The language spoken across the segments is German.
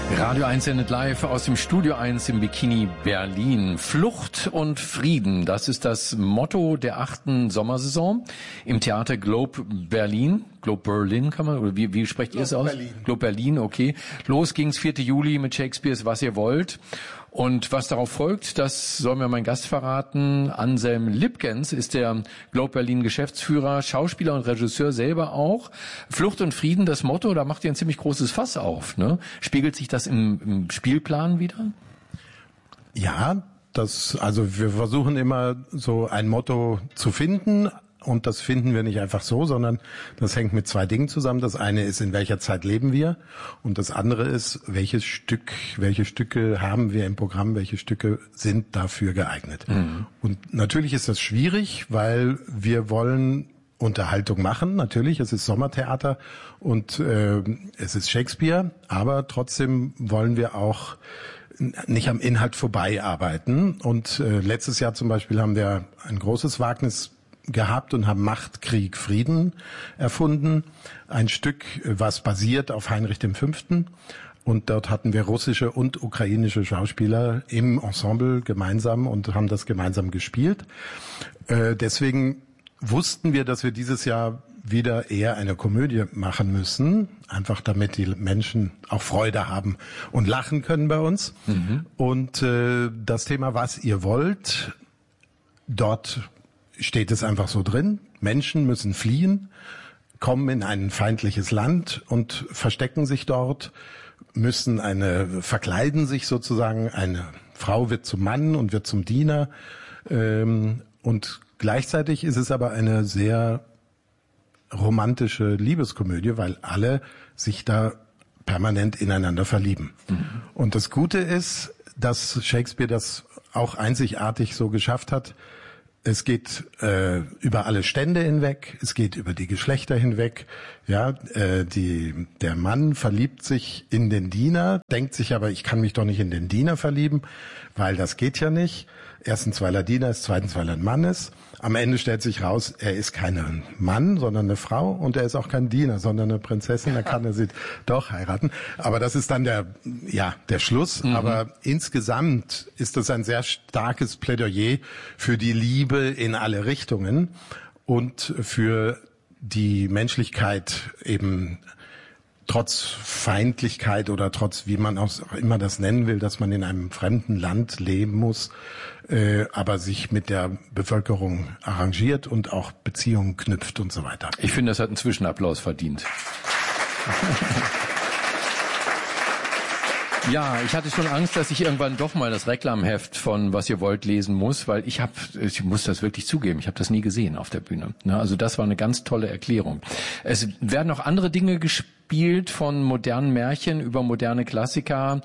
Radio 1 sendet live aus dem Studio 1 im Bikini Berlin. Flucht und Frieden, das ist das Motto der 8. Sommersaison im Theater Globe Berlin. Globe Berlin kann man, oder wie sprecht ihr es aus? Berlin. Globe Berlin, okay. Los ging's 4. Juli mit Shakespeares Was ihr wollt. Und was darauf folgt, das soll mir mein Gast verraten. Anselm Lipkens ist der Globe Berlin Geschäftsführer, Schauspieler und Regisseur selber auch. Flucht und Frieden, das Motto, da macht ihr ein ziemlich großes Fass auf, ne? Spiegelt sich das im Spielplan wieder? Ja, also wir versuchen immer so ein Motto zu finden. Und das finden wir nicht einfach so, sondern das hängt mit zwei Dingen zusammen. Das eine ist, in welcher Zeit leben wir? Und das andere ist, welche Stücke haben wir im Programm? Welche Stücke sind dafür geeignet? Mhm. Und natürlich ist das schwierig, weil wir wollen Unterhaltung machen. Natürlich, es ist Sommertheater und es ist Shakespeare. Aber trotzdem wollen wir auch nicht am Inhalt vorbei arbeiten. Und letztes Jahr zum Beispiel haben wir ein großes Wagnis gehabt und haben Macht, Krieg, Frieden erfunden. Ein Stück, was basiert auf Heinrich V. Und dort hatten wir russische und ukrainische Schauspieler im Ensemble gemeinsam und haben das gemeinsam gespielt. Deswegen wussten wir, dass wir dieses Jahr wieder eher eine Komödie machen müssen, einfach damit die Menschen auch Freude haben und lachen können bei uns. Mhm. Und das Thema, was ihr wollt, dort steht es einfach so drin. Menschen müssen fliehen, kommen in ein feindliches Land und verstecken sich dort, verkleiden sich sozusagen. Eine Frau wird zum Mann und wird zum Diener. Und gleichzeitig ist es aber eine sehr romantische Liebeskomödie, weil alle sich da permanent ineinander verlieben. Mhm. Und das Gute ist, dass Shakespeare das auch einzigartig so geschafft hat. Es geht über alle Stände hinweg, es geht über die Geschlechter hinweg. Ja, der Mann verliebt sich in den Diener, denkt sich aber, ich kann mich doch nicht in den Diener verlieben, weil das geht ja nicht. Erstens, weil er Diener ist, zweitens, weil er ein Mann ist. Am Ende stellt sich raus, er ist kein Mann, sondern eine Frau und er ist auch kein Diener, sondern eine Prinzessin, da kann er sie doch heiraten. Aber das ist dann der Schluss. Mhm. Aber insgesamt ist das ein sehr starkes Plädoyer für die Liebe in alle Richtungen und für die Menschlichkeit eben trotz Feindlichkeit oder trotz, wie man auch immer das nennen will, dass man in einem fremden Land leben muss, aber sich mit der Bevölkerung arrangiert und auch Beziehungen knüpft und so weiter. Ich finde, das hat einen Zwischenapplaus verdient. Ja, ich hatte schon Angst, dass ich irgendwann doch mal das Reklamheft von Was ihr wollt lesen muss, weil ich muss das wirklich zugeben, ich habe das nie gesehen auf der Bühne. Also das war eine ganz tolle Erklärung. Es werden auch andere Dinge gespielt, von modernen Märchen über moderne Klassiker,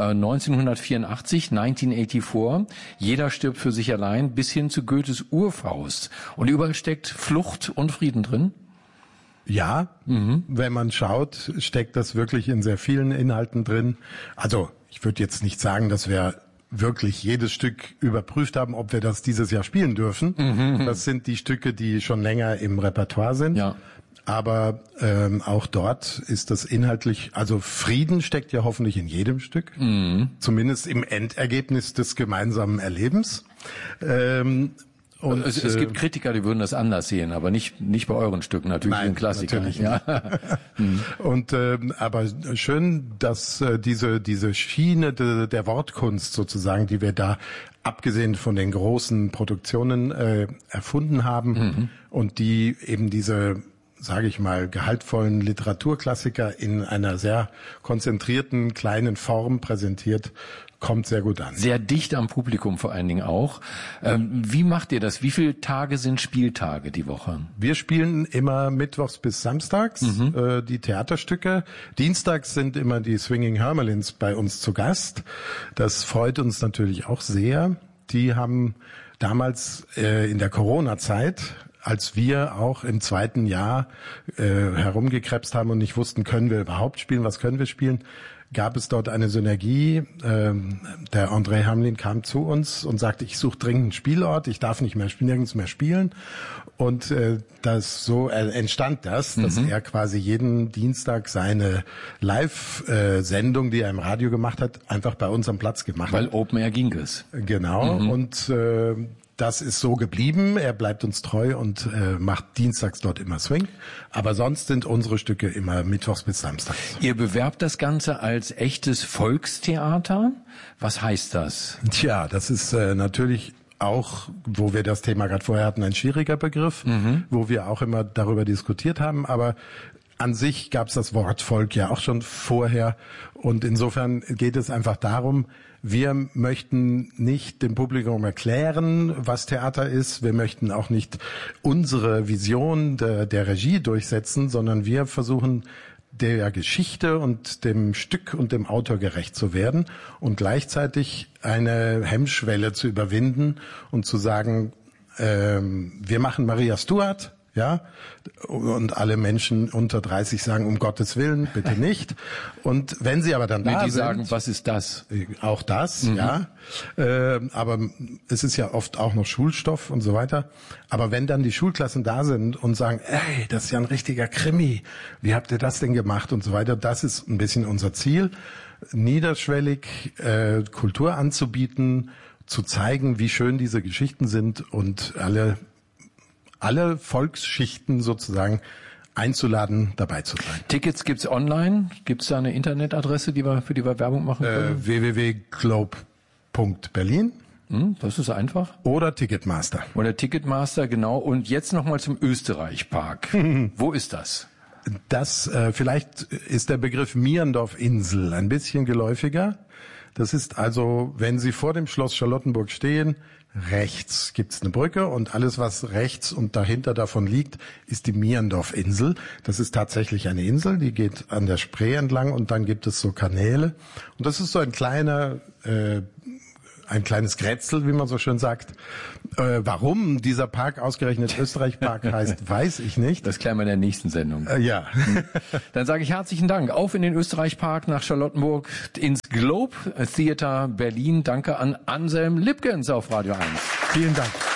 1984, Jeder stirbt für sich allein, bis hin zu Goethes Urfaust. Und überall steckt Flucht und Frieden drin. Ja, wenn man schaut, steckt das wirklich in sehr vielen Inhalten drin. Also ich würde jetzt nicht sagen, dass wir wirklich jedes Stück überprüft haben, ob wir das dieses Jahr spielen dürfen. Mhm. Das sind die Stücke, die schon länger im Repertoire sind. Ja. Aber auch dort ist das inhaltlich, also Frieden steckt ja hoffentlich in jedem Stück, zumindest im Endergebnis des gemeinsamen Erlebens. Und es gibt Kritiker, die würden das anders sehen, aber nicht bei euren Stücken, natürlich. Nein, in Klassikern. Natürlich nicht. Ja. Und aber schön, dass diese Schiene der Wortkunst sozusagen, die wir da abgesehen von den großen Produktionen erfunden haben und die eben diese, sage ich mal, gehaltvollen Literaturklassiker in einer sehr konzentrierten kleinen Form präsentiert, kommt sehr gut an. Sehr dicht am Publikum vor allen Dingen auch. Wie macht ihr das? Wie viele Tage sind Spieltage die Woche? Wir spielen immer mittwochs bis samstags die Theaterstücke. Dienstags sind immer die Swinging Hermelins bei uns zu Gast. Das freut uns natürlich auch sehr. Die haben damals in der Corona-Zeit, als wir auch im zweiten Jahr herumgekrebst haben und nicht wussten, können wir überhaupt spielen, was können wir spielen, gab es dort eine Synergie. Der André Hamlin kam zu uns und sagte, ich suche dringend einen Spielort, ich darf nirgends mehr spielen. Und entstand das, dass er quasi jeden Dienstag seine Live-Sendung, die er im Radio gemacht hat, einfach bei uns am Platz gemacht hat. Weil Open Air ging es. Genau. Und das ist so geblieben. Er bleibt uns treu und macht dienstags dort immer Swing. Aber sonst sind unsere Stücke immer mittwochs bis samstags. Ihr bewerbt das Ganze als echtes Volkstheater. Was heißt das? Tja, das ist natürlich auch, wo wir das Thema gerade vorher hatten, ein schwieriger Begriff, wo wir auch immer darüber diskutiert haben. Aber an sich gab es das Wort Volk ja auch schon vorher. Und insofern geht es einfach darum, wir möchten nicht dem Publikum erklären, was Theater ist. Wir möchten auch nicht unsere Vision der Regie durchsetzen, sondern wir versuchen, der Geschichte und dem Stück und dem Autor gerecht zu werden und gleichzeitig eine Hemmschwelle zu überwinden und zu sagen, wir machen Maria Stuart, ja, und alle Menschen unter 30 sagen, um Gottes Willen, bitte nicht. Und wenn sie aber dann da sind, die sagen, was ist das? Auch das, ja. Aber es ist ja oft auch noch Schulstoff und so weiter. Aber wenn dann die Schulklassen da sind und sagen, ey, das ist ja ein richtiger Krimi, wie habt ihr das denn gemacht und so weiter, das ist ein bisschen unser Ziel, niederschwellig Kultur anzubieten, zu zeigen, wie schön diese Geschichten sind und alle Volksschichten sozusagen einzuladen, dabei zu sein. Tickets gibt's online? Gibt's da eine Internetadresse, für die wir Werbung machen können? www.globe.berlin. Das ist einfach. Oder Ticketmaster. Oder Ticketmaster, genau. Und jetzt nochmal zum Österreich-Park. Wo ist das? Das, vielleicht ist der Begriff Mierendorf-Insel ein bisschen geläufiger. Das ist also, wenn Sie vor dem Schloss Charlottenburg stehen, rechts gibt's eine Brücke und alles, was rechts und dahinter davon liegt, ist die Mierendorf-Insel. Das ist tatsächlich eine Insel, die geht an der Spree entlang und dann gibt es so Kanäle. Und das ist so ein kleines Grätzl, wie man so schön sagt. Warum dieser Park ausgerechnet Österreich-Park heißt, weiß ich nicht. Das klären wir in der nächsten Sendung. Ja. Dann sage ich herzlichen Dank. Auf in den Österreich-Park nach Charlottenburg ins Globe Theater Berlin. Danke an Anselm Lipkens auf Radio 1. Vielen Dank.